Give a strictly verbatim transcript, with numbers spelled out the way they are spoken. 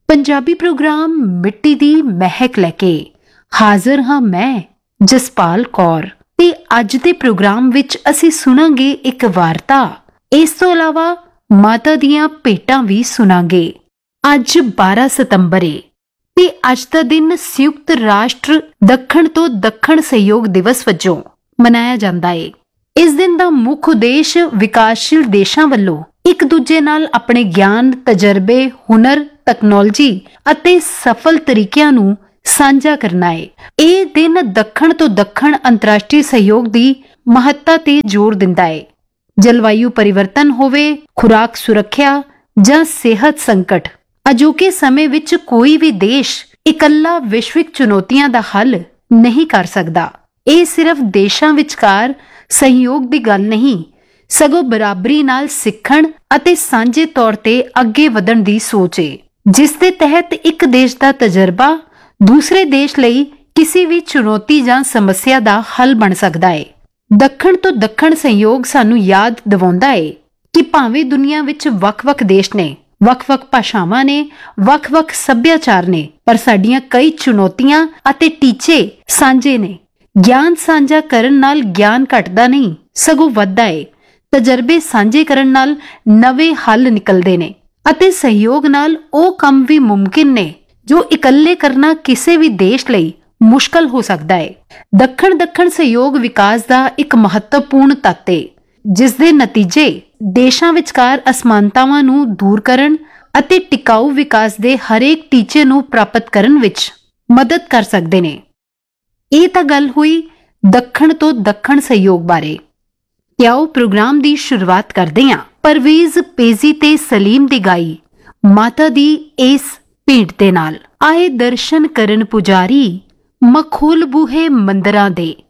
Punjabi programme मिट्टी दी महक लैके हाजिर हाँ मैं जसपाल कौर ते अज दे प्रोग्राम विच असी सुनांगे एक वार्ता। इस तो इलावा माता दियां भेटां भी सुनांगे। अज बारह सितंबर है ते अज दा दिन संयुक्त राष्ट्र दखण तो दखण सहयोग दिवस वजों मनाया जांदा है। इस दिन दा मुख उद्देश विकासशील देशां वल्लों एक दूजे नाल अपने ज्ञान, तजर्बे, हुनर, तकनोलॉजी ਅਤੇ सफल तरीकिਆਂ ਨੂੰ ਸਾਂਝਾ ਕਰਨਾ ਹੈ। ਇਹ ਦਿਨ ਦੱਖਣ ਤੋਂ ਦੱਖਣ ਅੰਤਰਰਾਸ਼ਟਰੀ ਸਹਿਯੋਗ ਦੀ ਮਹੱਤਤਾ ਤੇ ਜ਼ੋਰ ਦਿੰਦਾ ਹੈ। ਜਲਵਾਯੂ ਪਰਿਵਰਤਨ ਹੋਵੇ, ਖੁਰਾਕ ਸੁਰੱਖਿਆ ਜਾਂ ਸਿਹਤ ਸੰਕਟ, ਅਜੋਕੇ ਸਮੇਂ ਵਿੱਚ ਕੋਈ ਵੀ ਦੇਸ਼ ਇਕੱਲਾ ਵਿਸ਼ਵਿਕ ਚੁਣੌਤੀਆਂ ਦਾ ਹੱਲ ਨਹੀਂ ਕਰ ਸਕਦਾ। ਇਹ ਸਿਰਫ ਦੇਸ਼ਾਂ ਵਿਚਕਾਰ ਸਹਿਯੋਗ ਦੀ ਗੱਲ ਨਹੀਂ, ਸਗੋਂ ਬਰਾਬਰੀ ਨਾਲ ਸਿੱਖਣ ਅਤੇ ਸਾਂਝੇ ਤੌਰ ਤੇ ਅੱਗੇ ਵਧਣ ਦੀ ਸੋਚ ਹੈ, ਜਿਸ ਦੇ ਤਹਿਤ ਇੱਕ ਦੇਸ਼ ਦਾ ਤਜਰਬਾ ਦੂਸਰੇ ਦੇਸ਼ ਲਈ ਕਿਸੇ ਵੀ ਚੁਣੌਤੀ ਜਾਂ ਸਮੱਸਿਆ ਦਾ ਹੱਲ ਬਣ ਸਕਦਾ ਹੈ। ਦੱਖਣ ਤੋਂ ਦੱਖਣ ਸਹਿਯੋਗ ਸਾਨੂੰ ਯਾਦ ਦਿਵਾਉਂਦਾ ਹੈ ਕਿ ਭਾਵੇਂ ਦੁਨੀਆ ਵਿੱਚ ਵੱਖ-ਵੱਖ ਦੇਸ਼ ਨੇ, ਵੱਖ-ਵੱਖ ਭਾਸ਼ਾਵਾਂ ਨੇ, ਵੱਖ-ਵੱਖ ਸੱਭਿਆਚਾਰ ਨੇ, ਪਰ ਸਾਡੀਆਂ ਕਈ ਚੁਣੌਤੀਆਂ ਅਤੇ ਟੀਚੇ ਸਾਂਝੇ ਨੇ। ਗਿਆਨ ਸਾਂਝਾ ਕਰਨ ਨਾਲ ਗਿਆਨ ਘਟਦਾ ਨਹੀਂ, ਸਗੋਂ ਵੱਧਦਾ ਹੈ। ਤਜਰਬੇ ਸਾਂਝੇ ਕਰਨ ਨਾਲ ਨਵੇਂ ਹੱਲ ਨਿਕਲਦੇ ਨੇ ਅਤੇ ਸਹਿਯੋਗ ਨਾਲ ਉਹ ਕੰਮ ਵੀ ਮੁਮਕਿਨ ਨੇ ਜੋ ਇਕੱਲੇ ਕਰਨਾ ਕਿਸੇ ਵੀ ਦੇਸ਼ ਲਈ ਮੁਸ਼ਕਲ ਹੋ ਸਕਦਾ ਹੈ। ਦੱਖਣ ਦੱਖਣ ਸਹਿਯੋਗ ਵਿਕਾਸ ਦਾ ਇੱਕ ਮਹੱਤਵਪੂਰਨ ਤੱਤ ਹੈ, ਜਿਸ ਦੇ ਨਤੀਜੇ ਦੇਸ਼ਾਂ ਵਿਚਕਾਰ ਅਸਮਾਨਤਾਵਾਂ ਨੂੰ ਦੂਰ ਕਰਨ ਅਤੇ ਟਿਕਾਊ ਵਿਕਾਸ ਦੇ ਹਰੇਕ ਟੀਚੇ ਨੂੰ ਪ੍ਰਾਪਤ ਕਰਨ ਵਿੱਚ ਮਦਦ ਕਰ ਸਕਦੇ ਨੇ। ਇਹ ਤਾਂ ਗੱਲ ਹੋਈ ਦੱਖਣ ਤੋਂ ਦੱਖਣ ਸਹਿਯੋਗ ਬਾਰੇ। ਤੇ ਆਓ ਪ੍ਰੋਗਰਾਮ ਦੀ ਸ਼ੁਰੂਆਤ ਕਰਦੇ ਹਾਂ परवीज पेजी ते सलीम दी गाई माता दी इस भेंट दे नाल। आए दर्शन करन पुजारी मखोल बूहे मंदरां दे,